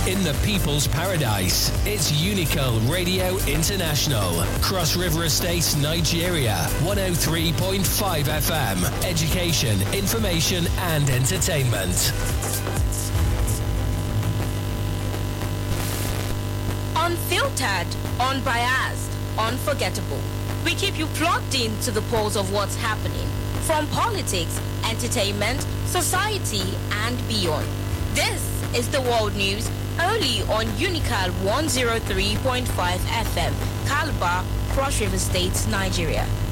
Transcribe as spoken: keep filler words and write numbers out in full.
in the people's paradise. It's Unical Radio International. Cross River Estates, Nigeria. one oh three point five F M. Education, information and entertainment. Unfiltered, unbiased, unforgettable. We keep you plugged in to the pulse of what's happening, from politics, entertainment, society, and beyond. This is the World News, only on Unical one oh three point five F M, Calabar, Cross River State, Nigeria.